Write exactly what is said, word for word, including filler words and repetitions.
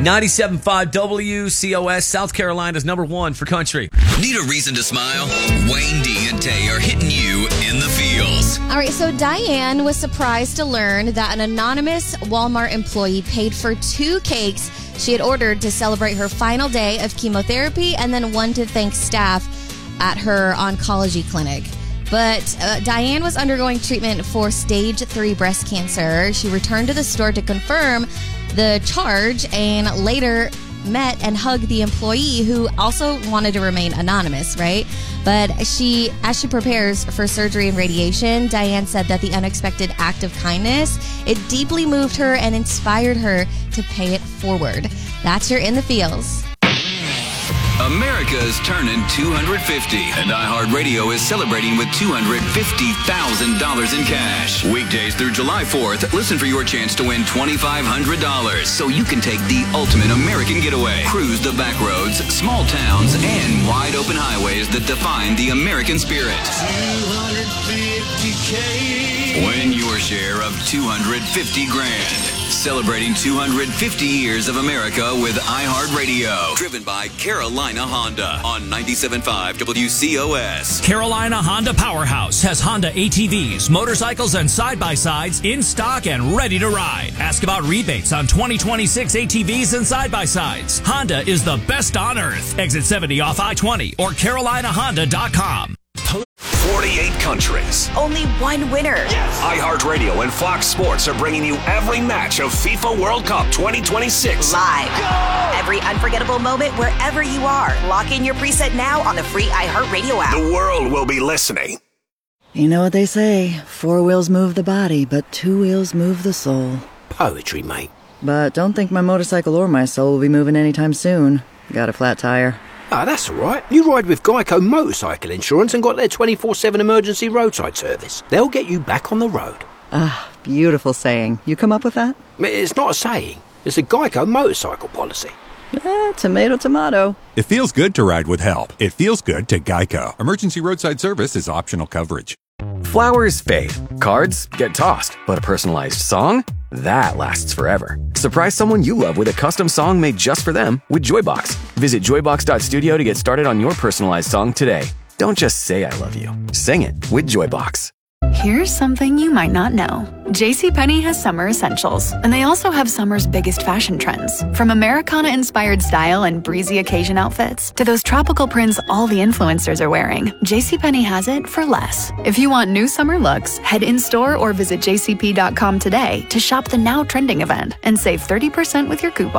ninety-seven point five W C O S, South Carolina's number one for country. Need a reason to smile? Wayne D and Tay are hitting you in the feels. All right, so Diane was surprised to learn that an anonymous Walmart employee paid for two cakes she had ordered to celebrate her final day of chemotherapy and then one to thank staff at her oncology clinic. But uh, Diane was undergoing treatment for stage three breast cancer. She returned to the store to confirm the charge and later met and hugged the employee who also wanted to remain anonymous, right? But she, as she prepares for surgery and radiation, Diane said that the unexpected act of kindness, it deeply moved her and inspired her to pay it forward. That's your In the Feels. America's turning two hundred fifty, and iHeartRadio is celebrating with two hundred fifty thousand dollars in cash. Weekdays through July fourth, listen for your chance to win twenty-five hundred dollars so you can take the ultimate American getaway. Cruise the back roads, small towns, and wide open highways that define the American spirit. two hundred fifty K. Win your share of two hundred fifty grand. Celebrating two hundred fifty years of America with iHeartRadio. Driven by Carolina Honda on ninety-seven point five W C O S. Carolina Honda Powerhouse has Honda A T Vs, motorcycles, and side-by-sides in stock and ready to ride. Ask about rebates on twenty twenty-six A T Vs and side-by-sides. Honda is the best on earth. Exit seventy off I twenty or carolina honda dot com. forty-eight countries. Only one winner. Yes. iHeartRadio and Fox Sports are bringing you every match of FIFA World Cup twenty twenty-six. Live. Go! Every unforgettable moment wherever you are. Lock in your preset now on the free iHeartRadio app. The world will be listening. You know what they say, four wheels move the body, but two wheels move the soul. Poetry, mate. But don't think my motorcycle or my soul will be moving anytime soon. Got a flat tire. Ah, that's all right. You ride with Geico Motorcycle Insurance and got their twenty-four seven emergency roadside service. They'll get you back on the road. Ah, beautiful saying. You come up with that? It's not a saying. It's a Geico motorcycle policy. Eh, tomato, tomato. It feels good to ride with help. It feels good to Geico. Emergency roadside service is optional coverage. Flowers fade. Cards get tossed. But a personalized song? That lasts forever. Surprise someone you love with a custom song made just for them with Joybox. Visit joybox dot studio to get started on your personalized song today. Don't just say I love you. Sing it with Joybox. Here's something you might not know. JCPenney has summer essentials, and they also have summer's biggest fashion trends. From Americana-inspired style and breezy occasion outfits to those tropical prints all the influencers are wearing, JCPenney has it for less. If you want new summer looks, head in-store or visit j c p dot com today to shop the now trending event and save thirty percent with your coupon.